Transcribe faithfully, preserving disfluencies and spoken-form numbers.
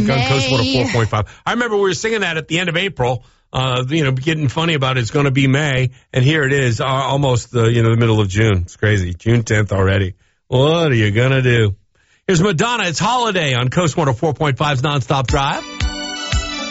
May. on Coast one oh four point five. I remember we were singing that at the end of April, uh, you know, getting funny about it's going to be May, and here it is, uh, almost the, you know, the middle of June. It's crazy. June tenth already. What are you going to do? Here's Madonna. It's Holiday on Coast one oh four point five's Nonstop Drive.